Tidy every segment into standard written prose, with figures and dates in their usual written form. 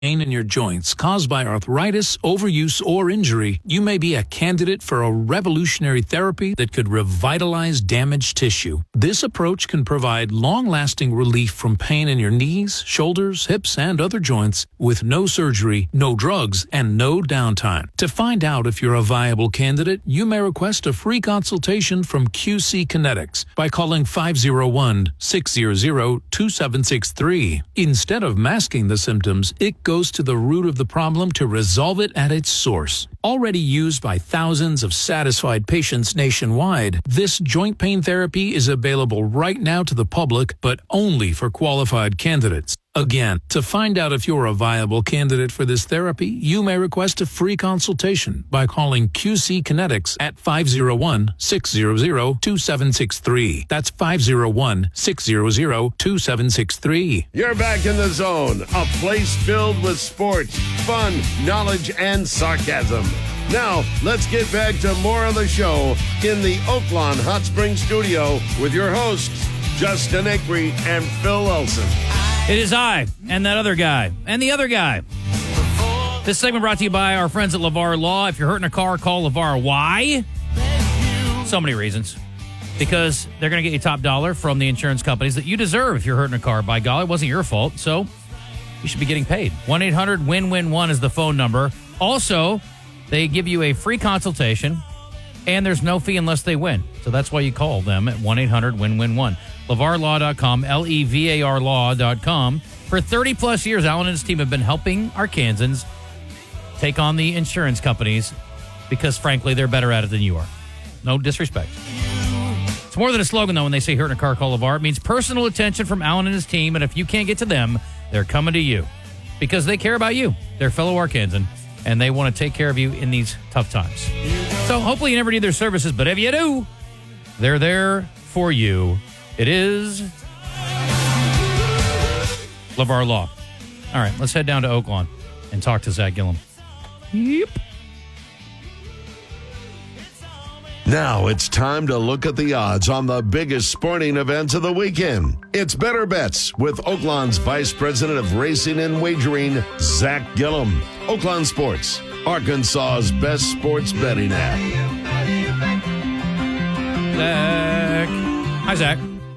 pain in your joints caused by arthritis, overuse, or injury, you may be a candidate for a revolutionary therapy that could revitalize damaged tissue. This approach can provide long-lasting relief from pain in your knees, shoulders, hips, and other joints with no surgery, no drugs, and no downtime. To find out if you're a viable candidate, you may request a free consultation from QC Kinetics by calling 501-600-2763. Instead of masking the symptoms, it goes to the root of the problem to resolve it at its source. Already used by thousands of satisfied patients nationwide, this joint pain therapy is available right now to the public, but only for qualified candidates. Again, to find out if you're a viable candidate for this therapy, you may request a free consultation by calling QC Kinetics at 501-600-2763. That's 501-600-2763. You're back in the zone, a place filled with sports, fun, knowledge, and sarcasm. Now, let's get back to more of the show in the Oaklawn Hot Springs studio with your hosts, Justin Acree and Phil Olson. It is I, and that other guy, and the other guy. This segment brought to you by our friends at LeVar Law. If you're hurting a car, call LeVar. Why? So many reasons. Because they're going to get you top dollar from the insurance companies that you deserve if you're hurting a car. By golly, it wasn't your fault, so you should be getting paid. 1-800-WIN-WIN-1 is the phone number. Also, they give you a free consultation, and there's no fee unless they win. So that's why you call them at 1-800-WIN-WIN-1. LeVarLaw.com, LEVAR Law.com. For 30-plus years, Alan and his team have been helping Arkansans take on the insurance companies because, frankly, they're better at it than you are. No disrespect. It's more than a slogan, though, when they say hurt in a car, call LeVar. It means personal attention from Alan and his team, and if you can't get to them, they're coming to you because they care about you. They're fellow Arkansan, and they want to take care of you in these tough times. So hopefully you never need their services, but if you do, they're there for you. It is LeVar Law. All right, let's head down to Oaklawn and talk to Zach Gillum. Yep. Now it's time to look at the odds on the biggest sporting events of the weekend. It's Better Bets with Oaklawn's Vice President of Racing and Wagering, Zach Gillum. Oaklawn Sports, Arkansas's best sports betting app. Zach. Hi, Zach.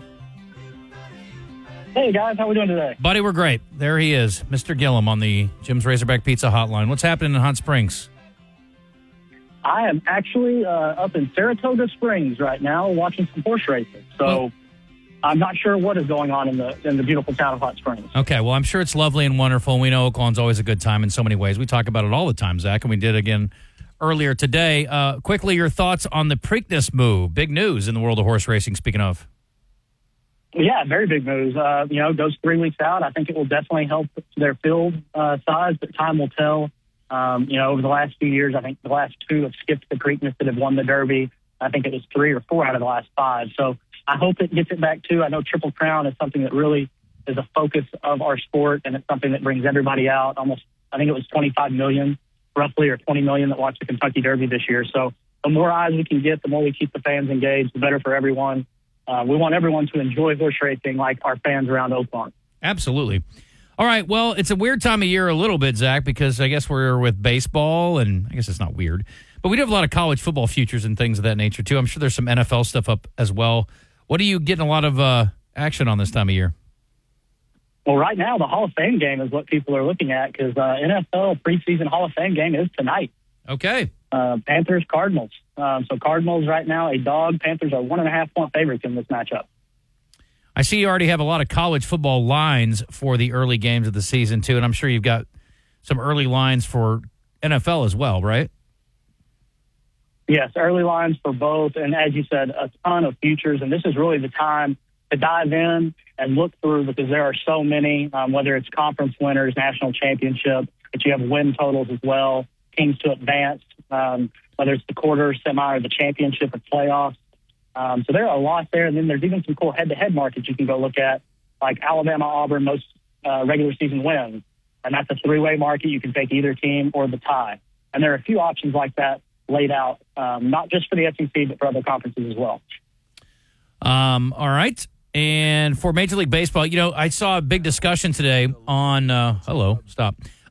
Hey, guys. How we doing today? Buddy, we're great. There he is, Mr. Gillum on the Jim's Razorback Pizza hotline. What's happening in Hot Springs? I am actually up in Saratoga Springs right now watching some horse racing. So I'm not sure what is going on in the beautiful town of Hot Springs. Okay, well, I'm sure it's lovely and wonderful. And we know Oaklawn's always a good time in so many ways. We talk about it all the time, Zach, and we did again earlier today. Quickly, your thoughts on the Preakness move. Big news in the world of horse racing, speaking of. Yeah, very big moves. Goes 3 weeks out. I think it will definitely help their field size, but time will tell. Over the last few years, I think the last 2 have skipped the Preakness that have won the Derby. I think it was 3 or 4 out of the last 5. So I hope it gets it back too. I know Triple Crown is something that really is a focus of our sport, and it's something that brings everybody out. I think it was 25 million, roughly, or 20 million that watched the Kentucky Derby this year. So the more eyes we can get, the more we keep the fans engaged, the better for everyone. We want everyone to enjoy horse racing like our fans around Oaklawn. Absolutely. All right, well, it's a weird time of year a little bit, Zach, because I guess we're with baseball, and I guess it's not weird. But we do have a lot of college football futures and things of that nature, too. I'm sure there's some NFL stuff up as well. What are you getting a lot of action on this time of year? Well, right now, the Hall of Fame game is what people are looking at because NFL preseason Hall of Fame game is tonight. Okay. Panthers-Cardinals. So Cardinals right now, a dog. Panthers are 1.5-point favorites in this matchup. I see you already have a lot of college football lines for the early games of the season, too, and I'm sure you've got some early lines for NFL as well, right? Yes, early lines for both, and as you said, a ton of futures, and this is really the time to dive in and look through because there are so many, whether it's conference winners, national championship, but you have win totals as well, teams to advance, whether it's the quarter, semi, or the championship or playoffs. So there are a lot there, and then there's even some cool head-to-head markets you can go look at, like Alabama-Auburn most regular season wins, and that's a 3-way market. You can take either team or the tie. And there are a few options like that laid out, not just for the SEC, but for other conferences as well. All right. And for Major League Baseball, I saw a big discussion today on